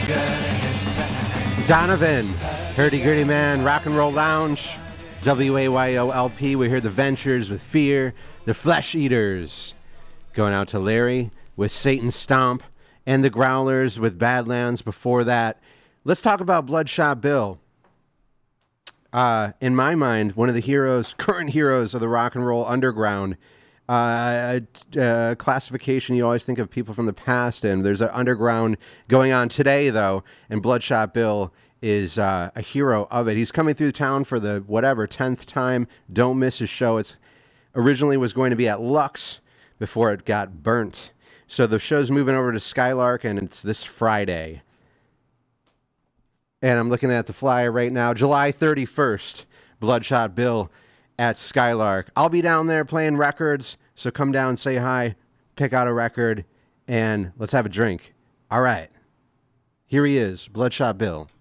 Donovan, Hurdy Gurdy Man, Rock and Roll Lounge, WAYO-LP. We hear the Ventures with Fear, the Flesh Eaters. Going out to Larry with Satan Stomp, and the Growlers with Badlands before that. Let's talk about Bloodshot Bill. In my mind, one of the heroes, current heroes of the rock and roll underground. Classification, you always think of people from the past, and there's an underground going on today, though, and Bloodshot Bill is a hero of it. He's coming through town for the 10th time. Don't miss his show. It's originally was going to be at Lux before it got burnt. So the show's moving over to Skylark, and it's this Friday. And I'm looking at the flyer right now. July 31st, Bloodshot Bill at Skylark. I'll be down there playing records, so come down, say hi, pick out a record, and let's have a drink. All right. Here he is, Bloodshot Bill.